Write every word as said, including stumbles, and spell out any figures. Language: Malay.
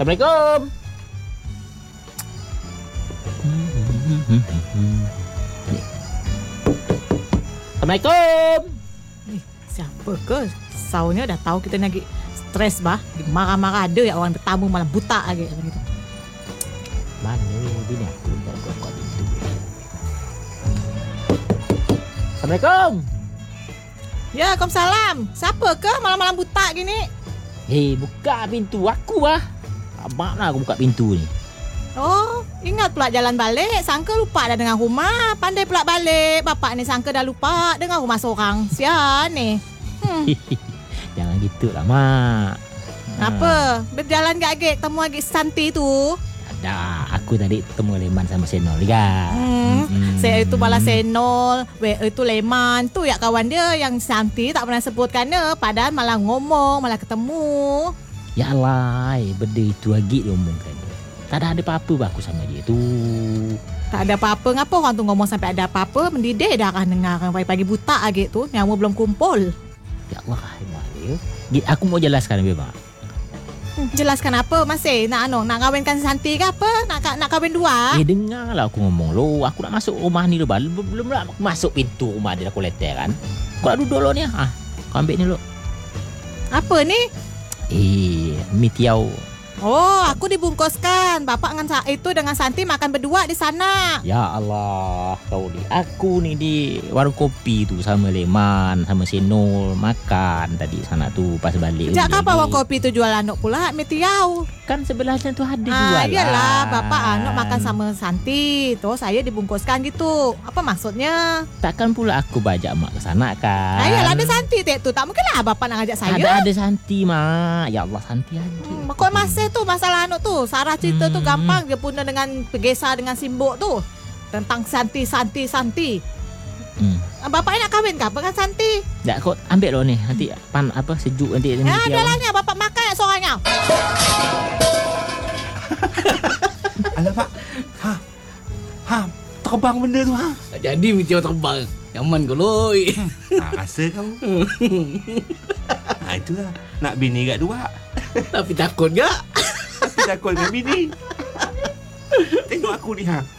Assalamualaikum. Assalamualaikum. Eh, siapa ke? Saunya dah tahu kita lagi stres bah. Marah-marah ada ya orang bertamu malah buta lagi gitu. Mana bini aku tak kuat pintu. Assalamualaikum. Ya, Waalaikumsalam. Siapa ke malam-malam buta gini? Hei, buka pintu aku lah. Abang lah aku buka pintu ni. Oh, ingat pula jalan balik. Sangka lupa dah dengan rumah. Pandai pula balik. Bapak ni sangka dah lupa dengan rumah seorang. Sian ni. Hmm. Jangan gitu lah, Mak. Apa? Berjalan gak agak temu agak Santi tu? Ada. Aku tadi temu Leman sama Senol juga. Hmm. Hmm. Saya itu balas Senol. We itu Leman. Tu ya kawan dia yang Santi tak pernah sebutkan dia. Padahal malah ngomong, malah ketemu. Ya Allah, benda itu lagi dia omongkan. Tak ada apa-apa aku sama dia tu. Tak ada apa-apa. Ngapa orang tu ngomong sampai ada apa-apa? Mendidih dah kan dengar kan pagi-pagi buta agak tu. Nyawa belum kumpul. Ya Allah, dia. Aku mau jelaskan Beba. Hmm, jelaskan apa masih? Nak anu, nak kahwinkan Santi ke apa? Nak nak kahwin dua? Eh dengarlah aku ngomong lo. Aku nak masuk rumah ni lo. Belum belum nak masuk pintu rumah dia aku letter kan. Kau nak duduk lo ni ah. Kau ambil ni lo. Apa ni? Eh, mi tiaw. Oh, aku dibungkuskan. Bapak dengan itu dengan Santi makan berdua di sana. Ya Allah, kau ni. Aku ni di warung kopi tu sama Leman, sama Senol makan tadi sana tu pas balik. Sejak kapan warung kopi tu jual anuk pula? Mitiau. Kan sebelahnya tu ada Ah, jualan. iyalah, bapak anuk makan sama Santi. Tu saya dibungkuskan gitu. Apa maksudnya? Takkan pula aku bajak mak ke sana kan. Ah, iyalah ada Santi tek tu. Tak mungkinlah bapak nak ajak saya. Ada ada Santi mak. Ya Allah Santi lagi. Hmm, kau masih tu masalah anuk tu. Sarah cerita Hmm. tu gampang dia punah dengan pergesah dengan simbok tu. Tentang Santi, Santi, Santi. Hmm. Bapak nak kahwin ke apa kan Santi? Tak kau ambil lo ni. Nanti pan apa sejuk nanti. Ya, ada lah ni bapak makan nak seorangnya. Alah Pak. Ha. Ha, terbang benda tu ha. Tak jadi Mitiau terbang. Nyaman kau loi. Ha, rasa kau. Ha, itulah. Nak bini kat dua. Tapi takut gak? Tapi takut dengan bini. Tengok aku ni ha.